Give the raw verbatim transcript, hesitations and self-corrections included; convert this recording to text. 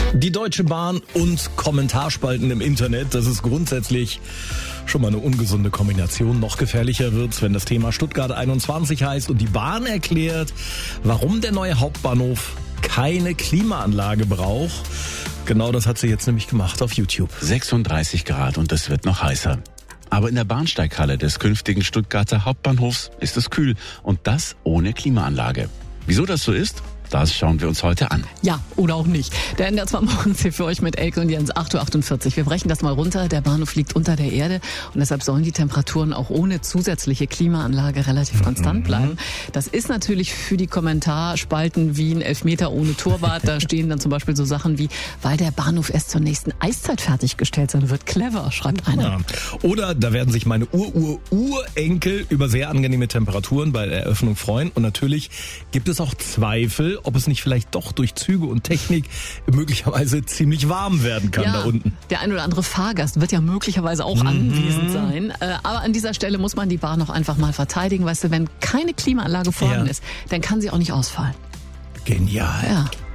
Die Deutsche Bahn und Kommentarspalten im Internet, das ist grundsätzlich schon mal eine ungesunde Kombination. Noch gefährlicher wird's, wenn das Thema Stuttgart einundzwanzig heißt und die Bahn erklärt, warum der neue Hauptbahnhof keine Klimaanlage braucht. Genau das hat sie jetzt nämlich gemacht auf YouTube. sechsunddreißig Grad und es wird noch heißer. Aber in der Bahnsteighalle des künftigen Stuttgarter Hauptbahnhofs ist es kühl und das ohne Klimaanlage. Wieso das so ist? Das schauen wir uns heute an. Ja, oder auch nicht. Der N D R zwei Morgens hier für euch mit Elke und Jens, acht Uhr achtundvierzig. Wir brechen das mal runter. Der Bahnhof liegt unter der Erde und deshalb sollen die Temperaturen auch ohne zusätzliche Klimaanlage relativ konstant bleiben. Das ist natürlich für die Kommentarspalten wie ein Elfmeter ohne Torwart. Da stehen dann zum Beispiel so Sachen wie, weil der Bahnhof erst zur nächsten Eiszeit fertiggestellt sein wird. Clever, schreibt einer. Ja. Oder da werden sich meine Ur-Ur-Urenkel über sehr angenehme Temperaturen bei der Eröffnung freuen. Und natürlich gibt es auch Zweifel, ob es nicht vielleicht doch durch Züge und Technik möglicherweise ziemlich warm werden kann ja, da unten. Der ein oder andere Fahrgast wird ja möglicherweise auch mhm. anwesend sein. Aber an dieser Stelle muss man die Bahn noch einfach mal verteidigen. Weißt du, wenn keine Klimaanlage vorhanden ja. ist, dann kann sie auch nicht ausfallen. Genial. Ja.